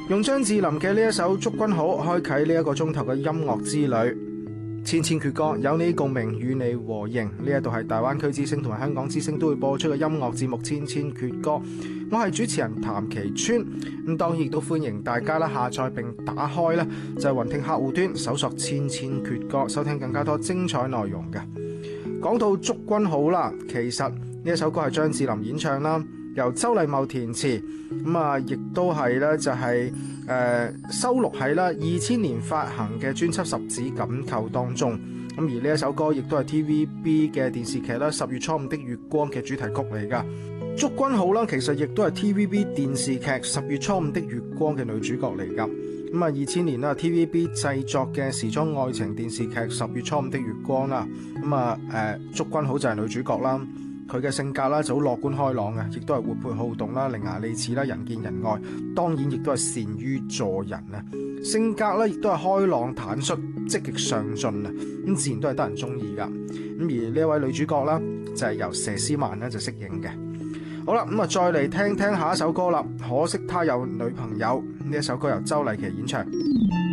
用張智霖嘅呢一首《祝君好》開啟呢一個鐘頭嘅音樂之旅。千千闕歌，有你共鳴，與你和應。呢一度係大灣區之聲同埋香港之聲都會播出嘅音樂節目《千千闕歌》，我係主持人譚其川。咁當然亦都歡迎大家啦下載並打開啦就係雲聽客戶端搜索《千千闕歌》，收聽更加多精彩內容嘅。講到《祝君好》啦，其實呢一首歌係張智霖演唱啦，由周禮茂填詞，亦都係咧就係收錄喺啦2000年發行嘅專輯《十指緊扣》當中。咁而呢一首歌亦都係 TVB 嘅電視劇啦《10月初五的月光》嘅主題曲嚟噶。祝君好啦，其實亦都係 TVB 電視劇《10月初五的月光》嘅女主角嚟噶。2000年啦 TVB 製作嘅時裝愛情電視劇《10月初五的月光》啦。祝君好就係女主角啦。佢嘅性格啦就好樂觀開朗嘅，亦都係活潑好動啦、伶牙俐齒啦、人見人愛，當然亦都係善於助人啊。性格咧亦都係開朗坦率、積極上進啊，咁自然都係得人中意噶。咁而呢一位女主角啦，就係由佘詩曼咧就飾演嘅。好啦，再嚟聽聽下一首歌啦。可惜他有女朋友，呢一首歌由周麗淇演唱。